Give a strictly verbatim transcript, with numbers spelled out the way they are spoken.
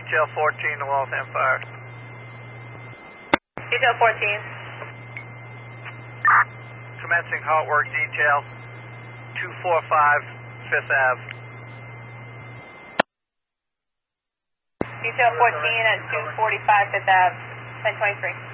Detail fourteen to Waltham Fire. Detail fourteen. Commencing halt work detail two forty-five Fifth Avenue. Detail fourteen at two forty-five Fifth Avenue, ten twenty-three.